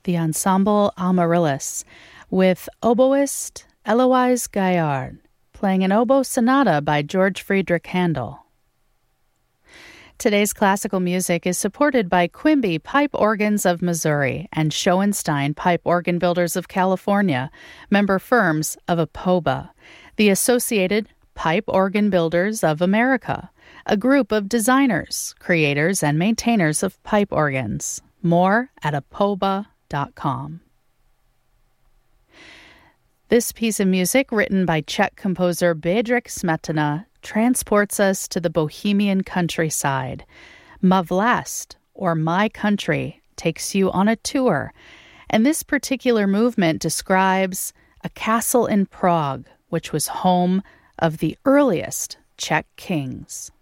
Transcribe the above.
the ensemble Amaryllis, with oboist Eloise Gaillard, playing an oboe sonata by George Friedrich Handel. Today's classical music is supported by Quimby Pipe Organs of Missouri and Schoenstein Pipe Organ Builders of California, member firms of APOBA, the Associated Pipe Organ Builders of America, a group of designers, creators, and maintainers of pipe organs. More at apoba.com. This piece of music, written by Czech composer Bedřich Smetana, transports us to the Bohemian countryside. Ma Vlast, or My Country, takes you on a tour, and this particular movement describes a castle in Prague, which was home of the earliest Czech kings.